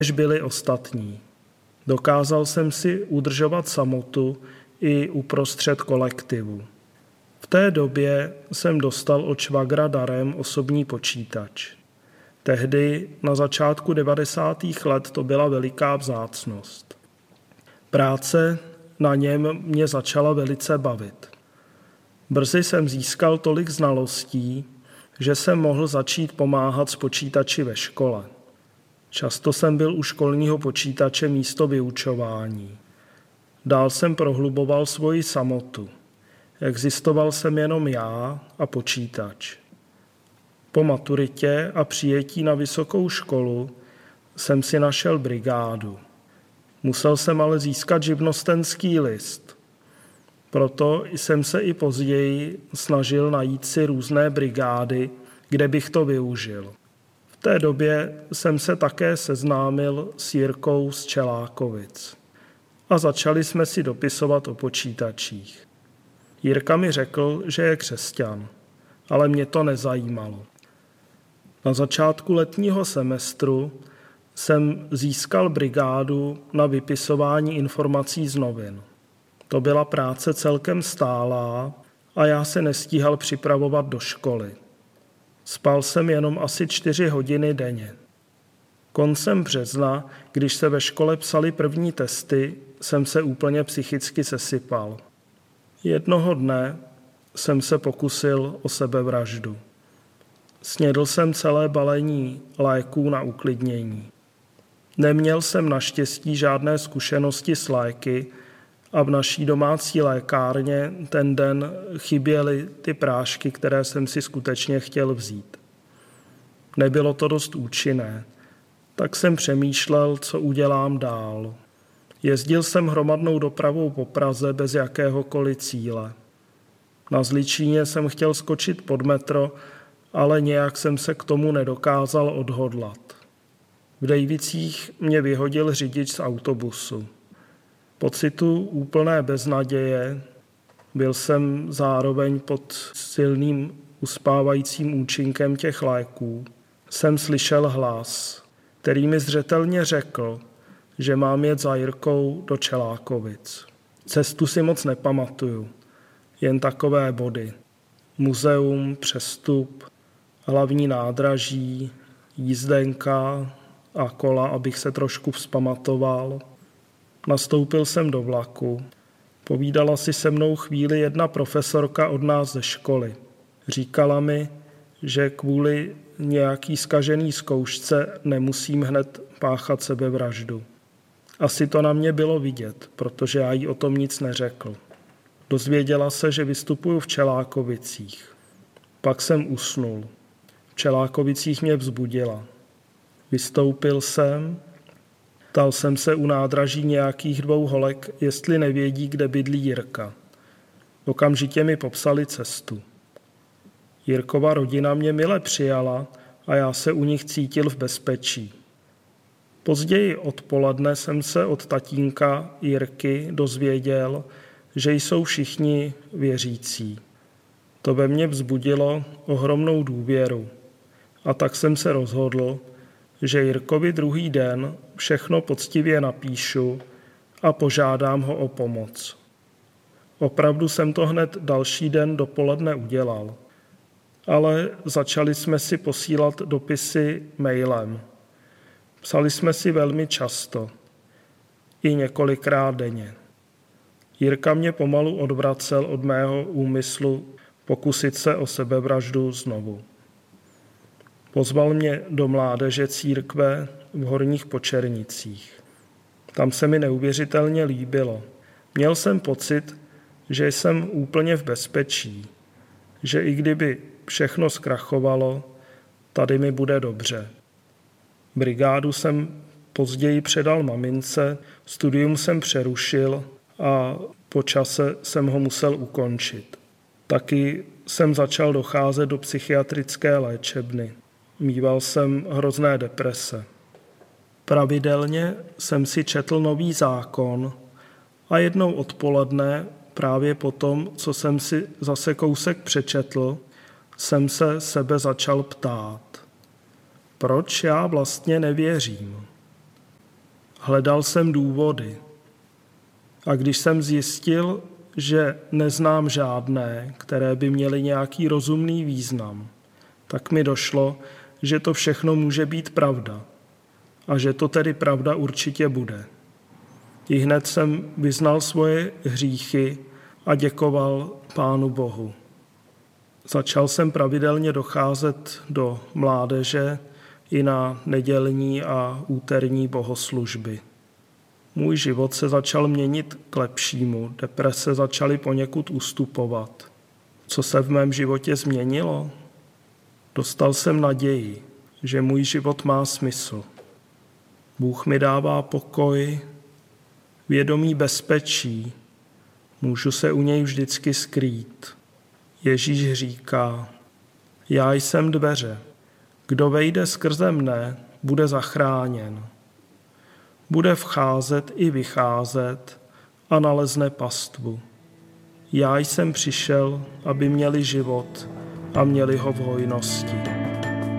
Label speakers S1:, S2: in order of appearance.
S1: než byli ostatní. Dokázal jsem si udržovat samotu i uprostřed kolektivu. V té době jsem dostal od švagra darem osobní počítač. Tehdy na začátku 90. let to byla veliká vzácnost. Práce na něm mě začala velice bavit. Brzy jsem získal tolik znalostí, že jsem mohl začít pomáhat s počítači ve škole. Často jsem byl u školního počítače místo vyučování. Dál jsem prohluboval svoji samotu. Existoval jsem jenom já a počítač. Po maturitě a přijetí na vysokou školu jsem si našel brigádu. Musel jsem ale získat živnostenský list. Proto jsem se i později snažil najít si různé brigády, kde bych to využil. V té době jsem se také seznámil s Jirkou z Čelákovic a začali jsme si dopisovat o počítačích. Jirka mi řekl, že je křesťan, ale mě to nezajímalo. Na začátku letního semestru jsem získal brigádu na vypisování informací z novin. To byla práce celkem stálá a já se nestíhal připravovat do školy. Spal jsem jenom asi 4 hodiny denně. Koncem března, když se ve škole psaly první testy, jsem se úplně psychicky sesypal. Jednoho dne jsem se pokusil o sebevraždu. Snědl jsem celé balení léků na uklidnění. Neměl jsem naštěstí žádné zkušenosti s léky a v naší domácí lékárně ten den chyběly ty prášky, které jsem si skutečně chtěl vzít. Nebylo to dost účinné, tak jsem přemýšlel, co udělám dál. Jezdil jsem hromadnou dopravou po Praze bez jakéhokoliv cíle. Na Zličíně jsem chtěl skočit pod metro, ale nějak jsem se k tomu nedokázal odhodlat. V Dejvicích mě vyhodil řidič z autobusu. Pocitu úplné beznaděje, byl jsem zároveň pod silným uspávajícím účinkem těch léků, jsem slyšel hlas, který mi zřetelně řekl, že mám jet za Jirkou do Čelákovic. Cestu si moc nepamatuju, jen takové body. Muzeum, přestup, hlavní nádraží, jízdenka a kola, abych se trošku vzpamatoval. Nastoupil jsem do vlaku. Povídala si se mnou chvíli jedna profesorka od nás ze školy. Říkala mi, že kvůli nějaký zkažený zkoušce nemusím hned páchat sebevraždu. Asi to na mě bylo vidět, protože já jí o tom nic neřekl. Dozvěděla se, že vystupuju v Čelákovicích. Pak jsem usnul. V Čelákovicích mě vzbudila. Vystoupil jsem, ptal jsem se u nádraží nějakých 2 holek, jestli nevědí, kde bydlí Jirka. Okamžitě mi popsali cestu. Jirkova rodina mě mile přijala a já se u nich cítil v bezpečí. Později odpoledne jsem se od tatínka Jirky dozvěděl, že jsou všichni věřící. To ve mně vzbudilo ohromnou důvěru a tak jsem se rozhodl, že Jirkovi druhý den všechno poctivě napíšu a požádám ho o pomoc. Opravdu jsem to hned další den dopoledne udělal, ale začali jsme si posílat dopisy mailem. Psali jsme si velmi často, i několikrát denně. Jirka mě pomalu odvracel od mého úmyslu pokusit se o sebevraždu znovu. Pozval mě do mládeže církve v Horních Počernicích. Tam se mi neuvěřitelně líbilo. Měl jsem pocit, že jsem úplně v bezpečí, že i kdyby všechno zkrachovalo, tady mi bude dobře. Brigádu jsem později předal mamince, studium jsem přerušil a po čase jsem ho musel ukončit. Taky jsem začal docházet do psychiatrické léčebny. Míval jsem hrozné deprese. Pravidelně jsem si četl Nový zákon a jednou odpoledne, právě po tom, co jsem si zase kousek přečetl, jsem se sebe začal ptát. Proč já vlastně nevěřím? Hledal jsem důvody. A když jsem zjistil, že neznám žádné, které by měly nějaký rozumný význam, tak mi došlo, že to všechno může být pravda a že to tedy pravda určitě bude. Ihned jsem vyznal svoje hříchy a děkoval Pánu Bohu. Začal jsem pravidelně docházet do mládeže i na nedělní a úterní bohoslužby. Můj život se začal měnit k lepšímu, deprese začaly poněkud ustupovat. Co se v mém životě změnilo? Dostal jsem naději, že můj život má smysl. Bůh mi dává pokoj, vědomí bezpečí, můžu se u něj vždycky skrýt. Ježíš říká, já jsem dveře, kdo vejde skrze mne, bude zachráněn. Bude vcházet i vycházet a nalezne pastvu. Já jsem přišel, aby měli život a měli ho v hojnosti.